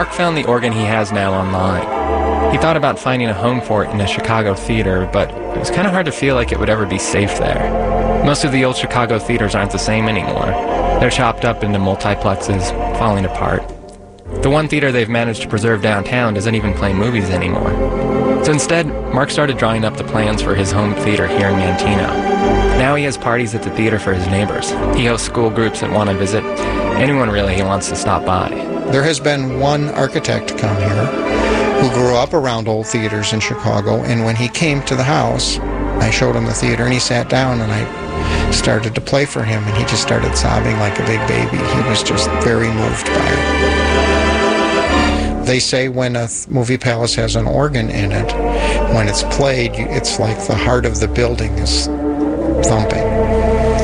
Mark found the organ he has now online. He thought about finding a home for it in a Chicago theater, but it was kind of hard to feel like it would ever be safe there. Most of the old Chicago theaters aren't the same anymore. They're chopped up into multiplexes, falling apart. The one theater they've managed to preserve downtown doesn't even play movies anymore. So instead, Mark started drawing up the plans for his home theater here in Manteno. Now he has parties at the theater for his neighbors. He hosts school groups that want to visit. Anyone really he wants to stop by. There has been one architect come here who grew up around old theaters in Chicago, and when he came to the house, I showed him the theater, and he sat down, and I started to play for him, and he just started sobbing like a big baby. He was just very moved by it. They say when a movie palace has an organ in it, when it's played, it's like the heart of the building is thumping.